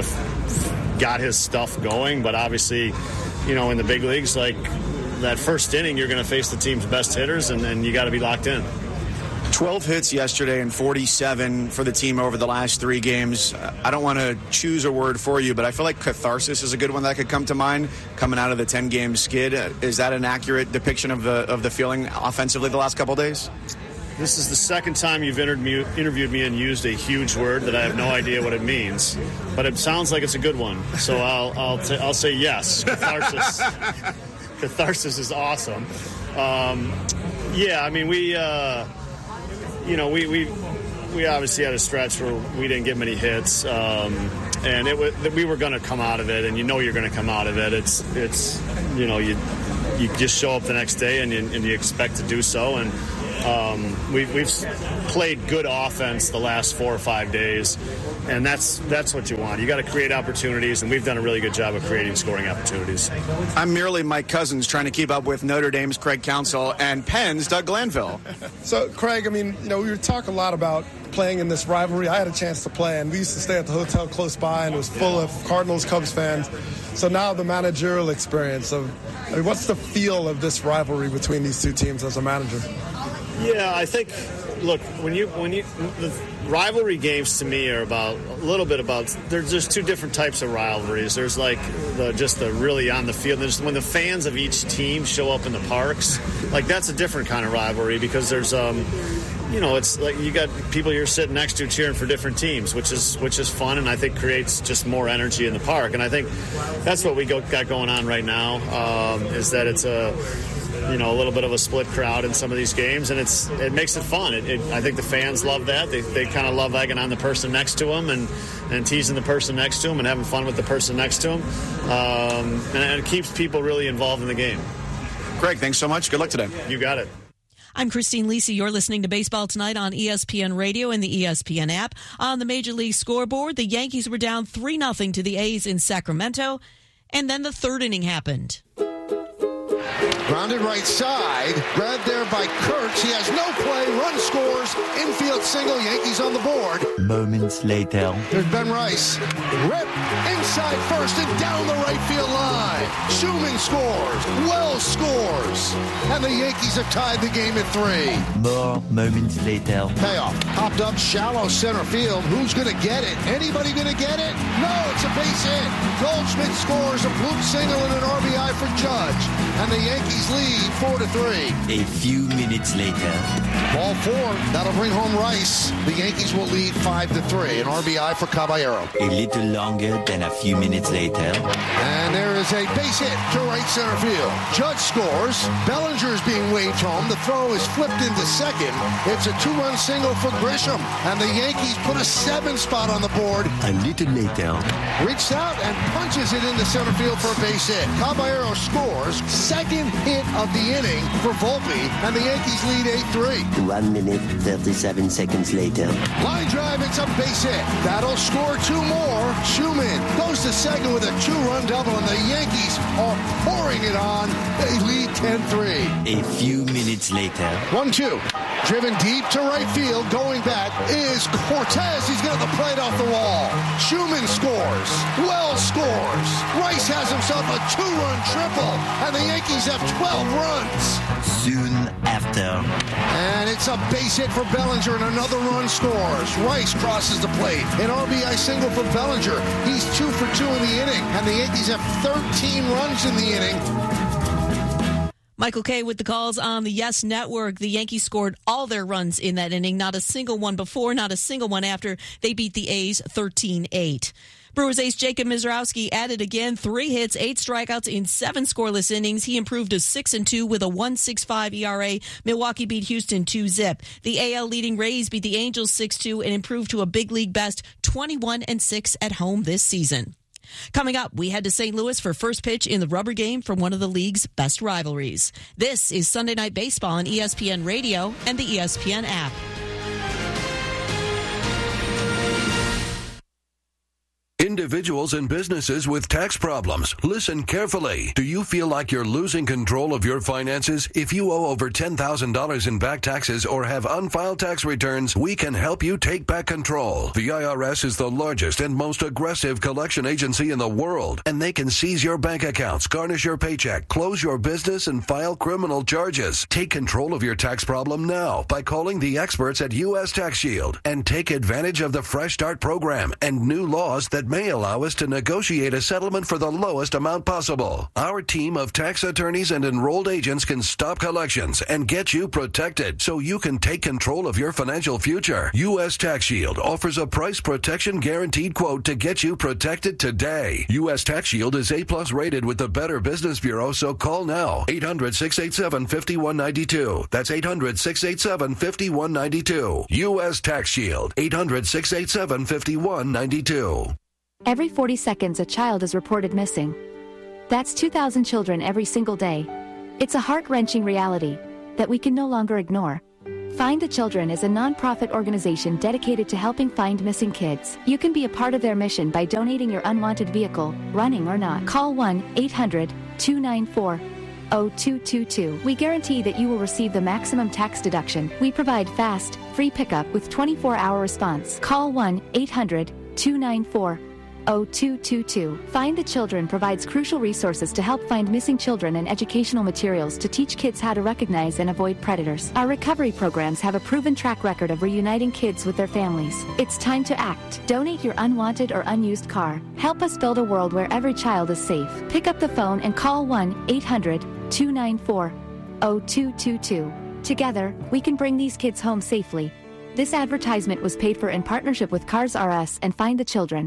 of got his stuff going. But obviously, you know, in the big leagues, like that first inning, you're going to face the team's best hitters, and, and you got to be locked in. twelve hits yesterday and forty-seven for the team over the last three games. I don't want to choose a word for you, but I feel like catharsis is a good one that could come to mind coming out of the ten-game skid. Is that an accurate depiction of the of the feeling offensively the last couple of days? This is the second time you've interviewed me and used a huge word that I have no idea what it means, but it sounds like it's a good one. So I'll I'll, t- I'll say yes. Catharsis, catharsis is awesome. Um, yeah, I mean we, uh, you know, we we we obviously had a stretch where we didn't get many hits, um, and it was, we were going to come out of it, and you know you're going to come out of it. It's it's you know you you just show up the next day and you, and you expect to do so, and. Um, we, we've played good offense the last four or five days, and that's that's what you want. You got to create opportunities, and we've done a really good job of creating scoring opportunities. I'm merely Mike Cousins trying to keep up with Notre Dame's Craig Counsell and Penn's Doug Glanville. So, Craig, I mean, you know, we were talking a lot about playing in this rivalry. I had a chance to play, and we used to stay at the hotel close by, and it was full of Cardinals, Cubs fans. So now the managerial experience of, I mean, what's the feel of this rivalry between these two teams as a manager? Yeah, I think, look, when you, when you, the rivalry games to me are about, a little bit about, there's just two different types of rivalries. There's like the, just the really on the field. There's when the fans of each team show up in the parks, like that's a different kind of rivalry because there's, um, you know, it's like you got people you're sitting next to cheering for different teams, which is which is fun, and I think creates just more energy in the park. And I think that's what we go, got going on right now, um, is that it's a, you know, a little bit of a split crowd in some of these games, and it's it makes it fun. It, it, I think the fans love that. They, they kind of love egging on the person next to them and, and teasing the person next to them and having fun with the person next to them. Um, and, and it keeps people really involved in the game. Greg, thanks so much. Good luck today. You got it. I'm Christine Lisi. You're listening to Baseball Tonight on E S P N Radio and the E S P N app. On the Major League scoreboard, the Yankees were down three nothing to the A's in Sacramento, and then the third inning happened. Grounded right side, grabbed there by Kurtz. He has no play, run scores, infield single, Yankees on the board. Moments later. There's Ben Rice. Rip inside first and down the right field line. Schumann scores. Wells scores. And the Yankees have tied the game at three. More moments later. Payoff. Popped up shallow center field. Who's going to get it? Anybody going to get it? No, it's a base hit. Goldschmidt scores a bloop single and an R B I for Judge. And the Yankees lead four to three. three. A few minutes later. Ball four. That'll bring home Rice. The Yankees will lead five to three. An R B I for Caballero. A little longer than a few minutes later. And there is a base hit to right center field. Judge scores. Bellinger's being waved home. The throw is flipped into second. It's a two-run single for Grisham. And the Yankees put a seven spot on the board. A little later. Reached out and punches it into center field for a base hit. Caballero scores. Second hit of the inning for Volpe. And the Yankees lead eight three. One minute, thirty-seven seconds later. Line drive, it's a base hit. That'll score two more. Schumann goes to second with a two-run double, and the Yankees are pouring it on. They lead ten three. A few minutes later. one two. Driven deep to right field. Going back is Cortez. He's got the plate off the wall. Schumann scores. Wells scores. Rice has himself a two-run triple, and the Yankees have twelve runs. Soon after. And it's a base hit for Bellinger, and another run scores. Rice crosses the plate. An R B I single for Bellinger. He's two for two in the inning, and the Yankees have thirteen runs in the inning. Michael Kay with the calls on the Yes Network. The Yankees scored all their runs in that inning. Not a single one before, not a single one after. They beat the A's thirteen eight. Brewers ace Jacob Mizrowski added again three hits, eight strikeouts in seven scoreless innings. He improved to six and two with a one point six five E R A. Milwaukee beat Houston two zip. The A L leading Rays beat the Angels six two and improved to a big league best twenty-one and six at home this season. Coming up, we head to Saint Louis for first pitch in the rubber game from one of the league's best rivalries. This is Sunday Night Baseball on E S P N Radio and the E S P N app. Individuals and businesses with tax problems, listen carefully. Do you feel like you're losing control of your finances? If you owe over ten thousand dollars in back taxes or have unfiled tax returns, we can help you take back control. The I R S is the largest and most aggressive collection agency in the world, and they can seize your bank accounts, garnish your paycheck, close your business, and file criminal charges. Take control of your tax problem now by calling the experts at U S Tax Shield and take advantage of the Fresh Start program and new laws that may allow us to negotiate a settlement for the lowest amount possible. Our team of tax attorneys and enrolled agents can stop collections and get you protected so you can take control of your financial future. U S Tax Shield offers a price protection guaranteed quote to get you protected today. U S Tax Shield is A plus rated with the Better Business Bureau, so call now. eight hundred, six eight seven, five one nine two. That's eight hundred, six eight seven, five one nine two. U S Tax Shield. eight hundred, six eight seven, five one nine two. Every forty seconds, a child is reported missing. That's two thousand children every single day. It's a heart-wrenching reality that we can no longer ignore. Find the Children is a non-profit organization dedicated to helping find missing kids. You can be a part of their mission by donating your unwanted vehicle, running or not. Call one eight hundred, two nine four, zero two two two. We guarantee that you will receive the maximum tax deduction. We provide fast, free pickup with twenty-four hour response. Call one eight hundred, two nine four, zero two two two. Find the Children provides crucial resources to help find missing children and educational materials to teach kids how to recognize and avoid predators. Our recovery programs have a proven track record of reuniting kids with their families. It's time to act. Donate your unwanted or unused car. Help us build a world where every child is safe. Pick up the phone and call one eight hundred, two nine four, zero two two two. Together, we can bring these kids home safely. This advertisement was paid for in partnership with Cars R Us and Find the Children.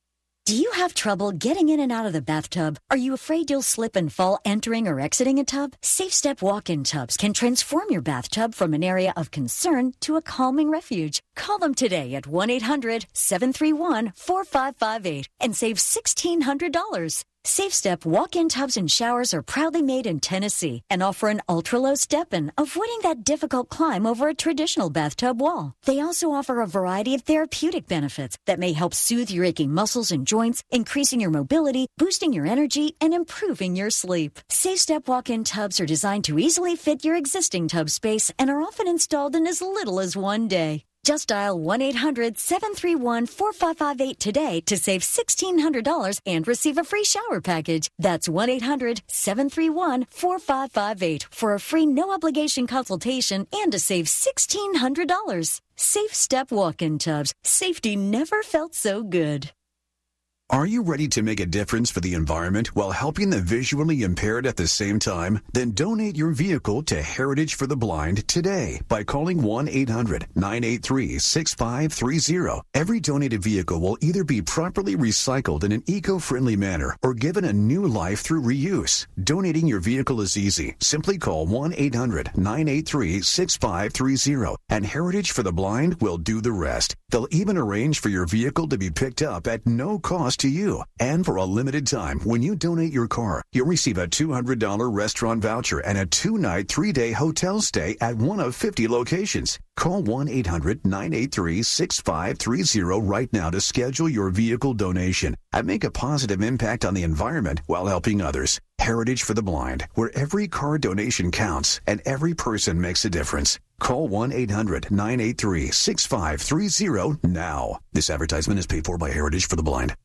Do you have trouble getting in and out of the bathtub? Are you afraid you'll slip and fall entering or exiting a tub? Safe Step walk-in tubs can transform your bathtub from an area of concern to a calming refuge. Call them today at one eight hundred, seven three one, four five five eight and save sixteen hundred dollars. Safe Step walk-in tubs and showers are proudly made in Tennessee and offer an ultra-low step-in, avoiding that difficult climb over a traditional bathtub wall. They also offer a variety of therapeutic benefits that may help soothe your aching muscles and joints, increasing your mobility, boosting your energy, and improving your sleep. Safe Step walk-in tubs are designed to easily fit your existing tub space and are often installed in as little as one day. Just dial one eight hundred, seven three one, four five five eight today to save sixteen hundred dollars and receive a free shower package. That's one eight hundred, seven three one, four five five eight for a free no-obligation consultation and to save sixteen hundred dollars. Safe Step walk-in tubs. Safety never felt so good. Are you ready to make a difference for the environment while helping the visually impaired at the same time? Then donate your vehicle to Heritage for the Blind today by calling one eight hundred nine eight three six five three zero. Every donated vehicle will either be properly recycled in an eco-friendly manner or given a new life through reuse. Donating your vehicle is easy. Simply call one eight hundred nine eight three six five three zero and Heritage for the Blind will do the rest. They'll even arrange for your vehicle to be picked up at no cost to you. And for a limited time, when you donate your car, you'll receive a two hundred dollars restaurant voucher and a two-night, three-day hotel stay at one of fifty locations. Call one eight hundred nine eight three six five three zero right now to schedule your vehicle donation and make a positive impact on the environment while helping others. Heritage for the Blind, where every car donation counts and every person makes a difference. Call one eight hundred nine eight three six five three zero now. This advertisement is paid for by Heritage for the Blind.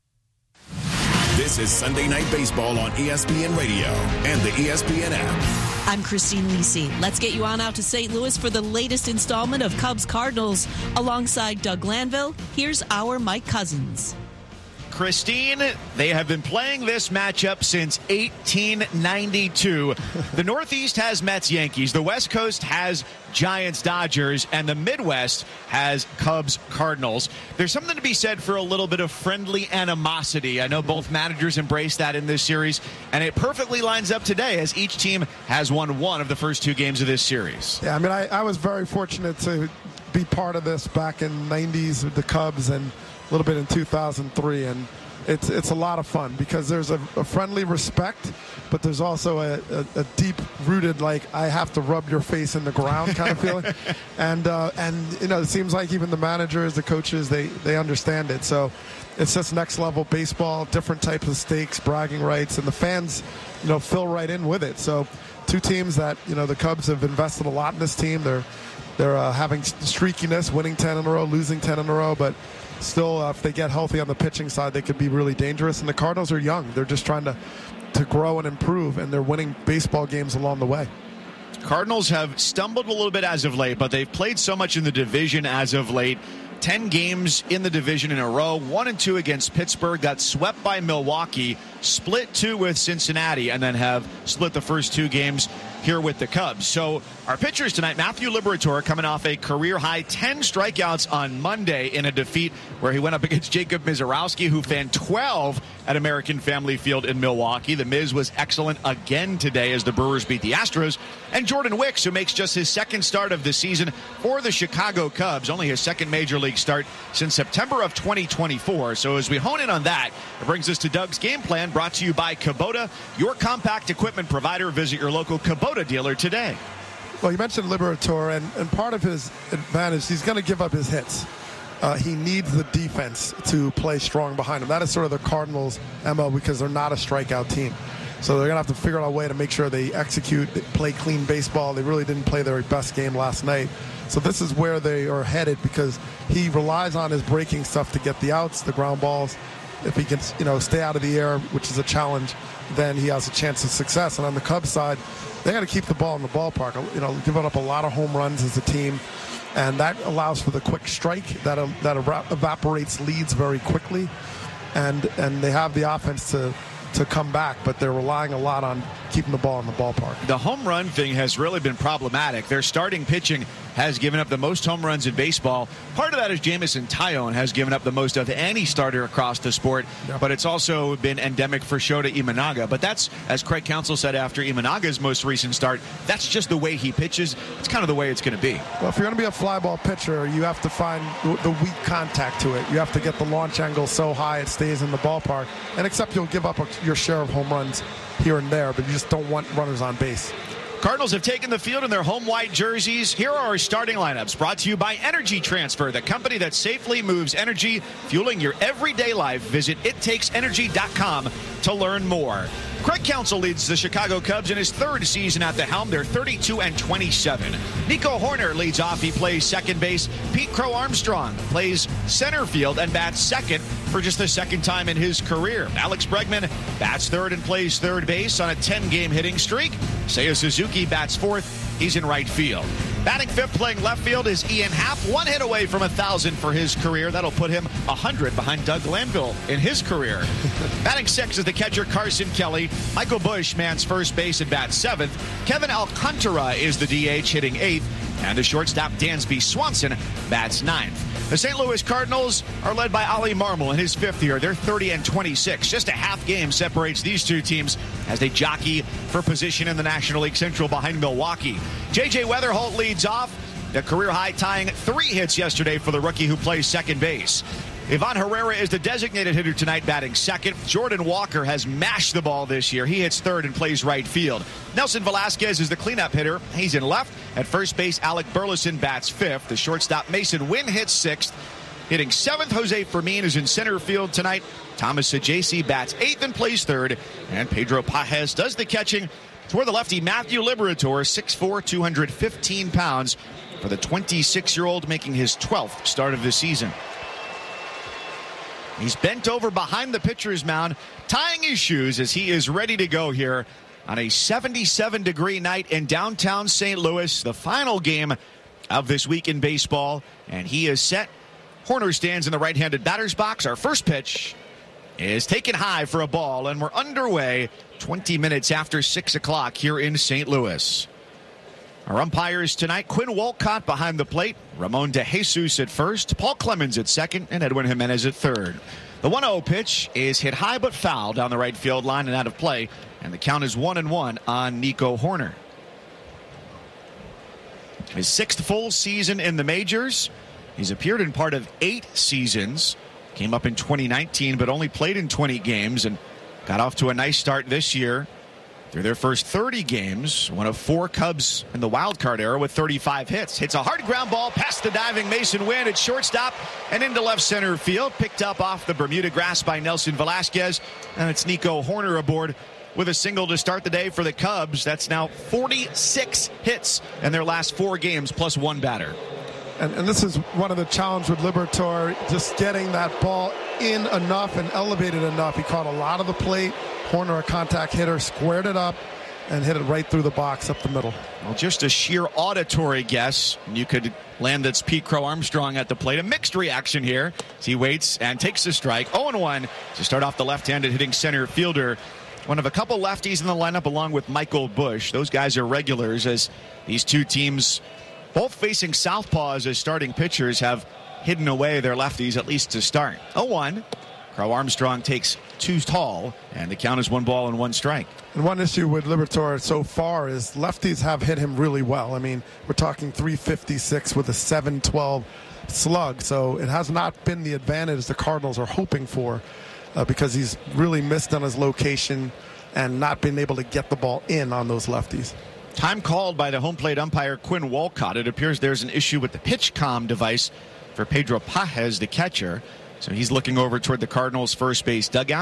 This is Sunday Night Baseball on E S P N Radio and the E S P N app. I'm Christine Lisi. Let's get you on out to Saint Louis for the latest installment of Cubs Cardinals. Alongside Doug Glanville, here's our Mike Cousins. Christine, they have been playing this matchup since eighteen ninety-two. The Northeast has Mets Yankees, the West Coast has Giants Dodgers, and the Midwest has Cubs Cardinals. There's something to be said for a little bit of friendly animosity. I know both managers embrace that in this series, and it perfectly lines up today as each team has won one of the first two games of this series. Yeah, I mean, I, I was very fortunate to be part of this back in the nineties with the Cubs and a little bit in two thousand three, and it's it's a lot of fun because there's a, a friendly respect, but there's also a, a, a deep-rooted, like, I have to rub your face in the ground kind of feeling. And, uh, and you know, it seems like even the managers, the coaches, they, they understand it. So it's just next-level baseball, different types of stakes, bragging rights, and the fans, you know, fill right in with it. So two teams that, you know, the Cubs have invested a lot in this team. They're, they're uh, having streakiness, winning ten in a row, losing ten in a row, but still, uh, if they get healthy on the pitching side, they could be really dangerous. And the Cardinals are young. They're just trying to, to grow and improve, and they're winning baseball games along the way. Cardinals have stumbled a little bit as of late, but they've played so much in the division as of late. Ten games in the division in a row, one and two against Pittsburgh, got swept by Milwaukee, split two with Cincinnati, and then have split the first two games here with the Cubs. So our pitchers tonight, Matthew Liberatore coming off a career-high ten strikeouts on Monday in a defeat where he went up against Jacob Mizorowski, who fanned twelve at American Family Field in Milwaukee. The Miz was excellent again today as the Brewers beat the Astros. And Jordan Wicks, who makes just his second start of the season for the Chicago Cubs, only his second major league start since September of twenty twenty-four. So as we hone in on that, it brings us to Doug's game plan, brought to you by Kubota, your compact equipment provider. Visit your local Kubota dealer today. Well, you mentioned Liberatore, and, and part of his advantage, he's going to give up his hits. Uh, he needs the defense to play strong behind him. That is sort of the Cardinals' M O because they're not a strikeout team. So they're going to have to figure out a way to make sure they execute, they play clean baseball. They really didn't play their best game last night. So this is where they are headed because he relies on his breaking stuff to get the outs, the ground balls. If he can, you know, stay out of the air, which is a challenge, then he has a chance of success. And on the Cubs side, they got to keep the ball in the ballpark. You know, giving up a lot of home runs as a team, and that allows for the quick strike that uh, that evaporates leads very quickly, and and they have the offense to to come back, but they're relying a lot on keeping the ball in the ballpark. The home run thing has really been problematic. Their starting pitching has given up the most home runs in baseball. Part of that is Jameson Taillon has given up the most of any starter across the sport, yeah. But it's also been endemic for Shota Imanaga. But that's, as Craig Counsell said after Imanaga's most recent start, that's just the way he pitches. It's kind of the way it's going to be. Well, if you're going to be a fly ball pitcher, you have to find the weak contact to it. You have to get the launch angle so high it stays in the ballpark. And except you'll give up a, your share of home runs here and there, but you just don't want runners on base. Cardinals have taken the field in their home white jerseys. Here are our starting lineups, brought to you by Energy Transfer, the company that safely moves energy, fueling your everyday life. Visit it takes energy dot com to learn more. Craig Counsell leads the Chicago Cubs in his third season at the helm. They're thirty-two and twenty-seven. Nico Hoerner leads off. He plays second base. Pete Crow Armstrong plays center field and bats second for just the second time in his career. Alex Bregman bats third and plays third base on a ten-game hitting streak. Seiya Suzuki bats fourth. He's in right field. Batting fifth, playing left field, is Ian Happ. One hit away from one thousand for his career. That'll put him one hundred behind Doug Glanville in his career. Batting sixth is the catcher Carson Kelly. Michael Busch mans first base and bats seventh. Kevin Alcantara is the D H, hitting eighth. And the shortstop Dansby Swanson bats ninth. The Saint Louis Cardinals are led by Ollie Marmol in his fifth year. They're thirty and twenty-six. Just a half game separates these two teams as they jockey for position in the National League Central behind Milwaukee. J J Weatherholt leads off. The career high tying three hits yesterday for the rookie who plays second base. Ivan Herrera is the designated hitter tonight, batting second. Jordan Walker has mashed the ball this year. He hits third and plays right field. Nelson Velasquez is the cleanup hitter. He's in left. At first base, Alec Burleson bats fifth. The shortstop Mason Wynn hits sixth. Hitting seventh, Jose Fermin is in center field tonight. Thomas Sajaci bats eighth and plays third. And Pedro Pajes does the catching for the lefty Matthew Liberatore, six foot four, two hundred fifteen pounds, for the twenty-six-year-old, making his twelfth start of the season. He's bent over behind the pitcher's mound, tying his shoes as he is ready to go here on a seventy-seven degree night in downtown Saint Louis, the final game of this week in baseball. And he is set. Horner stands in the right-handed batter's box. Our first pitch is taken high for a ball, and we're underway twenty minutes after six o'clock here in Saint Louis. Our umpires tonight, Quinn Wolcott behind the plate, Ramon De Jesus at first, Paul Clemens at second, and Edwin Jimenez at third. The one oh pitch is hit high but foul down the right field line and out of play, and the count is one and one on Nico Horner. His sixth full season in the majors. He's appeared in part of eight seasons. Came up in twenty nineteen, but only played in twenty games and got off to a nice start this year. Through their first thirty games, one of four Cubs in the wild card era with thirty-five hits. Hits a hard ground ball past the diving Mason Wynn at shortstop and into left center field. Picked up off the Bermuda grass by Nelson Velasquez. And it's Nico Horner aboard with a single to start the day for the Cubs. That's now forty-six hits in their last four games, plus one batter. And, and this is one of the challenges with Liberatore, just getting that ball in enough and elevated enough. He caught a lot of the plate. Horner, a contact hitter, squared it up and hit it right through the box up the middle. Well, just a sheer auditory guess. You could land that's Pete Crow Armstrong at the plate. A mixed reaction here as he waits and takes the strike. oh and one to start off the left-handed hitting center fielder. One of a couple lefties in the lineup along with Michael Busch. Those guys are regulars as these two teams, both facing southpaws as starting pitchers, have hidden away their lefties at least to start. oh one. Crow Armstrong takes two tall, and the count is one ball and one strike. And one issue with Liberatore so far is lefties have hit him really well. I mean, we're talking three fifty-six with a seven twelve slug, so it has not been the advantage the Cardinals are hoping for uh, because he's really missed on his location and not been able to get the ball in on those lefties. Time called by the home plate umpire Quinn Wolcott. It appears there's an issue with the pitch comm device for Pedro Pajes, the catcher. So he's looking over toward the Cardinals' first base dugout.